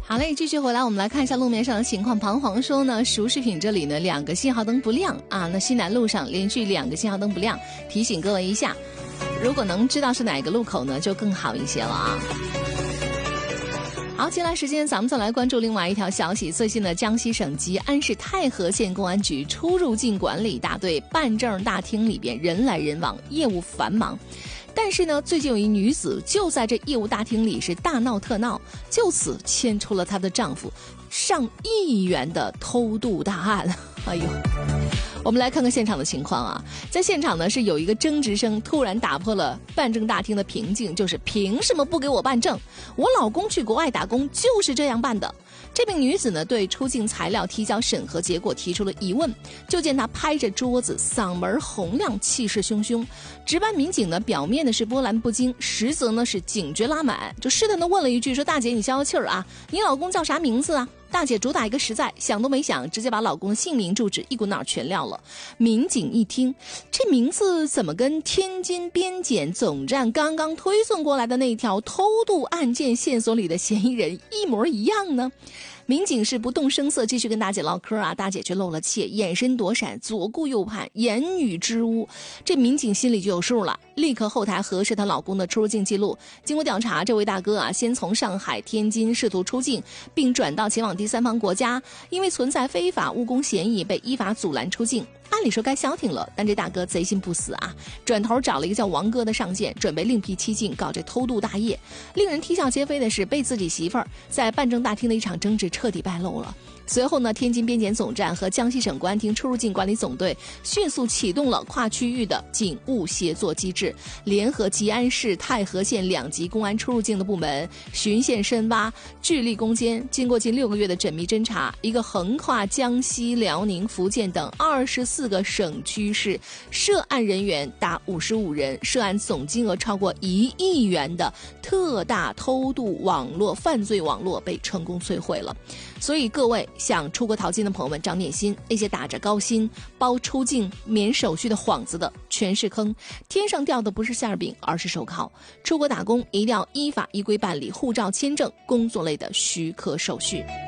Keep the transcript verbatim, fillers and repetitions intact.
好嘞，继续回来，我们来看一下路面上的情况。彷徨说呢，熟食品这里呢两个信号灯不亮啊，那西南路上连续两个信号灯不亮，提醒各位一下，如果能知道是哪个路口呢，就更好一些了啊。好，接下来时间咱们再来关注另外一条消息。最近的江西省吉安市太和县公安局出入境管理大队办证大厅里边人来人往，业务繁忙。但是呢，最近有一女子就在这业务大厅里是大闹特闹，就此牵出了她的丈夫上亿元的偷渡大案。哎呦，我们来看看现场的情况啊。在现场呢，是有一个争执声突然打破了办证大厅的平静，就是凭什么不给我办证？我老公去国外打工就是这样办的。这名女子呢，对出境材料提交审核结果提出了疑问，就见她拍着桌子，嗓门洪亮，气势汹汹。值班民警呢，表面呢是波澜不惊，实则呢是警觉拉满，就试探地问了一句，说大姐你消消气儿啊，你老公叫啥名字啊？大姐主打一个实在，想都没想，直接把老公的姓名住址一股脑全撂了。民警一听，这名字怎么跟天津边检总站刚刚推送过来的那条偷渡案件线索里的嫌疑人一模一样呢？民警是不动声色继续跟大姐唠嗑啊，大姐却露了怯，眼神躲闪，左顾右盼，言语支吾。这民警心里就有数了，立刻后台核实她老公的出入境记录。经过调查，这位大哥啊，先从上海、天津试图出境，并转到前往第三方国家，因为存在非法务工嫌疑，被依法阻拦出境。按理说该消停了，但这大哥贼心不死啊，转头找了一个叫王哥的上线，准备另辟蹊径搞这偷渡大业。令人啼笑皆非的是，被自己媳妇儿在办证大厅的一场争执彻底败露了。随后呢，天津边检总站和江西省公安厅出入境管理总队迅速启动了跨区域的警务协作机制，联合吉安市、太和县两级公安出入境的部门，循线深挖，聚力攻坚。经过近六个月的缜密侦查，一个横跨江西、辽宁、福建等二十四个省区市，涉案人员达五十五人，涉案总金额超过一亿元的特大偷渡网络犯罪网络被成功摧毁了。所以各位想出国淘金的朋友们长点心，那些打着高薪包出境免手续的幌子的全是坑，天上掉的不是馅饼而是手铐。出国打工一定要依法依规办理护照、签证、工作类的许可手续。